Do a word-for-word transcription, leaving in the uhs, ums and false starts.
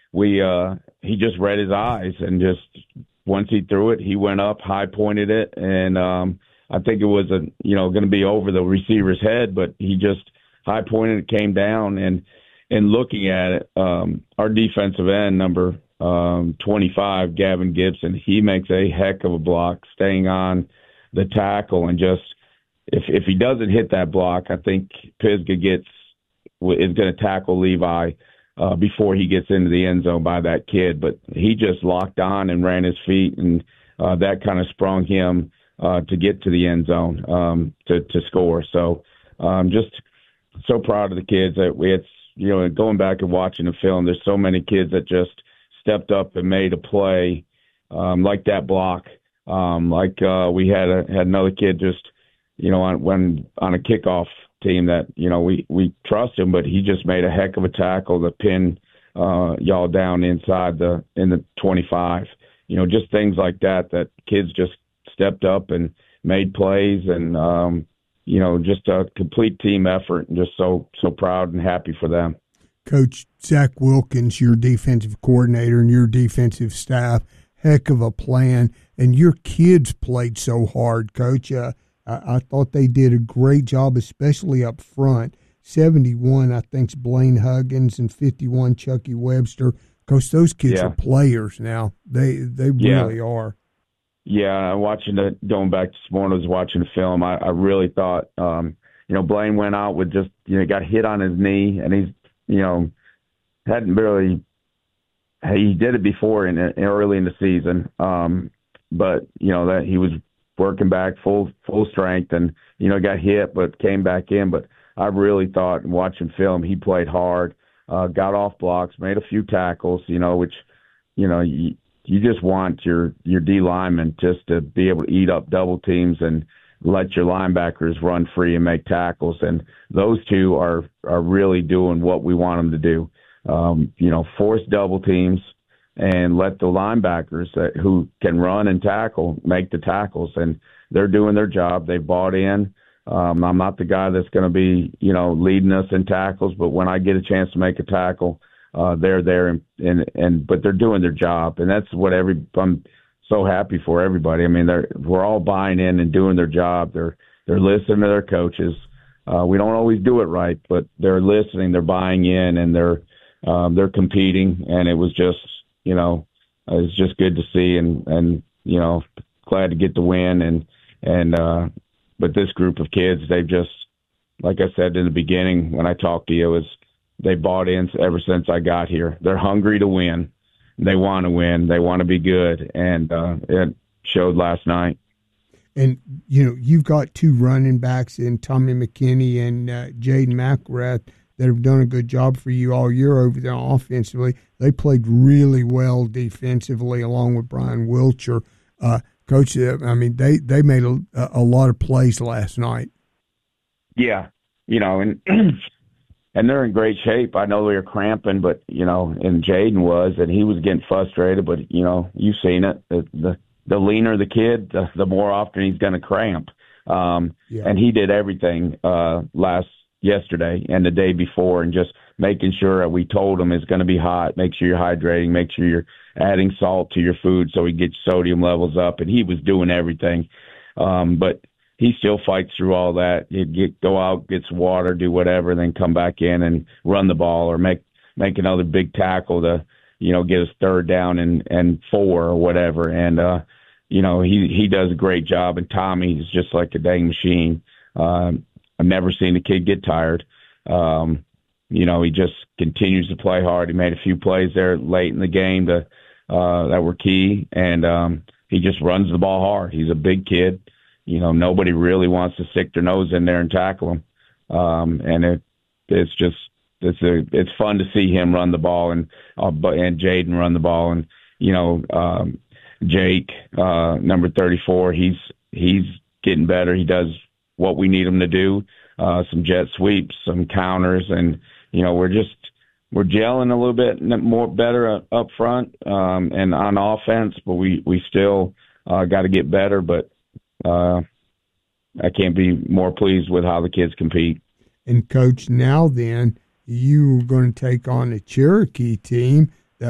we uh, he just read his eyes and just once he threw it, he went up, high pointed it, and um, I think it was a you know going to be over the receiver's head, but he just high pointed it, came down, and and looking at it, um, our defensive end number um, twenty-five, Gavin Gibson, he makes a heck of a block, staying on the tackle, and just if if he doesn't hit that block, I think Pisgah gets is going to tackle Levi uh, before he gets into the end zone by that kid. But he just locked on and ran his feet, and uh, that kind of sprung him uh, to get to the end zone um, to to score. So um, just so proud of the kids. That it's you know going back and watching the film, there's so many kids that just stepped up and made a play um, like that block. Um, like uh, we had a, had another kid just, you know, on, when on a kickoff team that, you know, we, we trust him, but he just made a heck of a tackle to pin uh, y'all down inside the in the twenty-five. You know, just things like that, that kids just stepped up and made plays, and, um, you know, just a complete team effort, and just so, so proud and happy for them. Coach Zach Wilkins, your defensive coordinator, and your defensive staff, heck of a plan. And your kids played so hard, Coach. Uh, I, I thought they did a great job, especially up front. seventy-one, I think, is Blaine Huggins, and fifty-one, Chucky Webster. Coach, those kids yeah. are players now. They they yeah. really are. Yeah, watching the going back this morning, I was watching the film. I, I really thought, um, you know, Blaine went out with just, you know, got hit on his knee, and he's, you know, hadn't really. He did it before in, in early in the season, um, but you know that he was working back full full strength, and you know got hit, but came back in. But I really thought, watching film, he played hard, uh, got off blocks, made a few tackles. You know, which you know you, you just want your your D linemen just to be able to eat up double teams and let your linebackers run free and make tackles. And those two are are really doing what we want them to do. Um, you know, force double teams and let the linebackers that, who can run and tackle make the tackles, and they're doing their job. They've bought in. Um, I'm not the guy that's going to be, you know, leading us in tackles, but when I get a chance to make a tackle, uh, they're there, and, and and but they're doing their job, and that's what every I'm so happy for everybody. I mean, they're we're all buying in and doing their job. They're they're listening to their coaches. Uh, we don't always do it right, but they're listening. They're buying in, and they're Um, they're competing, and it was just, you know, it was just good to see, and, and you know, glad to get the win. And, and uh, but this group of kids, they've just, like I said in the beginning when I talked to you, was they bought in ever since I got here. They're hungry to win. They want to win. They want to be good, and uh, it showed last night. And, you know, you've got two running backs in Tommy McKinney and uh, Jaden McElrath that have done a good job for you all year over there offensively. They played really well defensively along with Brian Wilcher. Uh, Coach, I mean, they, they made a, a lot of plays last night. Yeah, you know, and and they're in great shape. I know they're cramping, but, you know, and Jaden was, and he was getting frustrated, but, you know, you've seen it. The the, the leaner the kid, the, the more often he's going to cramp. Um, yeah. And he did everything uh, last yesterday and the day before, and just making sure that we told him it's going to be hot. Make sure you're hydrating. Make sure you're adding salt to your food so we get sodium levels up. And he was doing everything. Um, but he still fights through all that. He'd get, go out, get some water, do whatever, then come back in and run the ball or make, make another big tackle to, you know, get us third down and, and four or whatever. And, uh, you know, he, he does a great job. And Tommy is just like a dang machine. Um, I've never seen the kid get tired. Um, you know, he just continues to play hard. He made a few plays there late in the game to, uh, that were key, and um, he just runs the ball hard. He's a big kid. You know, nobody really wants to stick their nose in there and tackle him. Um, and it, it's just it's a, it's fun to see him run the ball, and uh, and Jaden run the ball, and you know, um, Jake, uh, number thirty-four, he's he's getting better. He does what we need him to do, uh, some jet sweeps, some counters, and, you know, we're just, we're gelling a little bit more better up front um, and on offense, but we, we still uh, got to get better, but uh, I can't be more pleased with how the kids compete. And, Coach, now then, you are going to take on a Cherokee team